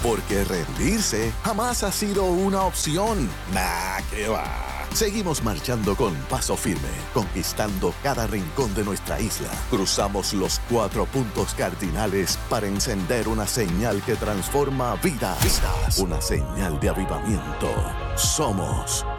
porque rendirse jamás ha sido una opción. Nah, ¿qué va? Seguimos marchando con paso firme, conquistando cada rincón de nuestra isla. Cruzamos los 4 puntos cardinales para encender una señal que transforma vidas. Una señal de avivamiento. Somos